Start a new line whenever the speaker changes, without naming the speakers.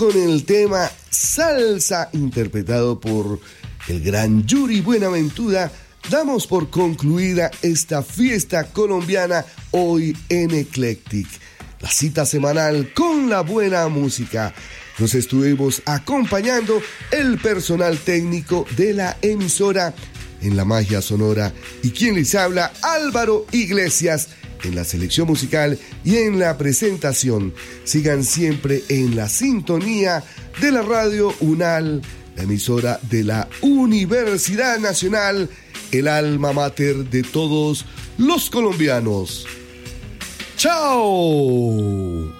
con el tema Salsa, interpretado por el gran Yuri Buenaventura, damos por concluida esta fiesta colombiana hoy en Eclectic. La cita semanal con la buena música. Nos estuvimos acompañando el personal técnico de la emisora en la magia sonora y quien les habla, Álvaro Iglesias, en la selección musical y en la presentación. Sigan siempre en la sintonía de la Radio UNAL, la emisora de la Universidad Nacional, el alma mater de todos los colombianos. ¡Chao!